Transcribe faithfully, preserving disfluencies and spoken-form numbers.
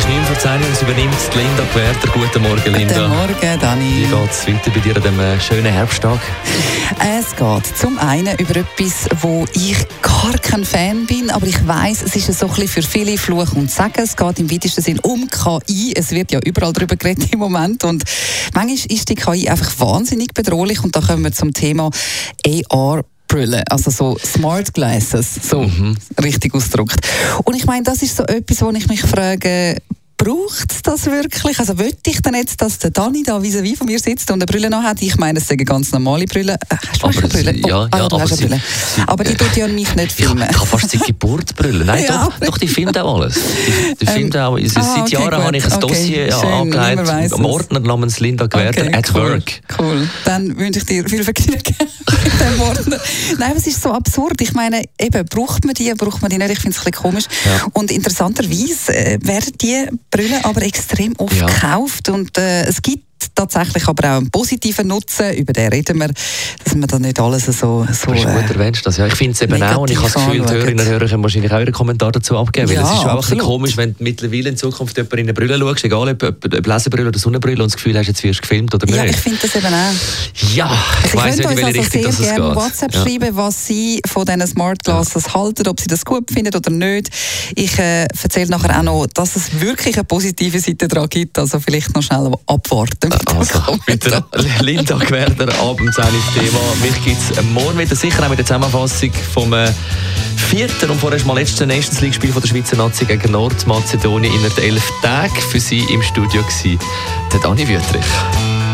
ist neun vor zehn und es übernimmt Linda Gwerder. Guten Morgen, Linda. Guten Morgen, Dani. Wie geht es weiter bei dir an diesem schönen Herbsttag? Es geht zum einen über etwas, wo ich gar kein Fan bin, aber ich weiss, es ist so ein bisschen für viele Fluch und Segen. Es geht im weitesten Sinn um K I. Es wird ja überall darüber geredet im Moment und manchmal ist die K I einfach wahnsinnig bedrohlich und da kommen wir zum Thema A R Brille, also so Smart Glasses, so mhm. richtig ausgedrückt. Und ich meine, das ist so etwas, wo ich mich frage, braucht es das wirklich? Also wollte ich denn jetzt, dass der Dani da vis-à-vis von mir sitzt und eine Brille noch hat? Ich meine, es sind ganz normale Brille. Äh, hast du aber eine Brille? Sie, ja, oh, ah, ja, du aber, hast eine sie, Brille. sie, aber die tut ja mich nicht filmen. Ich habe fast die Geburtsbrille. Nein, ja. doch, doch, die filmt auch alles. Die, die filmt auch. Ähm, Seit ah, okay, Jahren gut. habe ich ein okay, Dossier schön, angelegt, am Ordner namens Linda Gwerder okay, at cool, Work. Cool, dann wünsche ich dir viel Vergnügen mit dem Ordner. Nein, es ist so absurd. Ich meine, eben, braucht man die, braucht man die nicht? Ich finde es ein bisschen komisch. Ja. Und interessanterweise äh, werden die Brillen aber extrem oft ja. gekauft und äh, es gibt tatsächlich aber auch einen positiven Nutzen, über den reden wir, dass man da nicht alles so... so das ist gut äh, erwähnt, das. Ja, ich finde es eben auch und ich habe das Gefühl, die Hörerinnen und Hörer können wahrscheinlich auch einen Kommentar dazu abgeben, ja, weil es ist auch ein bisschen komisch, wenn du mittlerweile in Zukunft jemand in eine Brille schaust, egal ob, ob, ob Lesebrille oder Sonnenbrille und das Gefühl hast, jetzt wirst du gefilmt oder nicht. Ja, ich finde das eben auch. Ja, ich weiss nicht, in welche also Richtung das geht. Ich würde uns WhatsApp ja. schreiben, was Sie von diesen Smart Glasses ja. halten, ob Sie das gut finden oder nicht. Ich äh, erzähle nachher auch noch, dass es wirklich eine positive Seite daran gibt, also vielleicht noch schnell abwarten. Also, mit der Linda Gwerder abends ein Thema. Mich gibt es morgen wieder sicher auch mit der Zusammenfassung vom äh, vierten und vorerst mal letzten Nations League Spiel von der Schweizer Nazi gegen Nordmazedonien innerhalb elf Tagen. Für Sie im Studio war der Dani Wüthrich.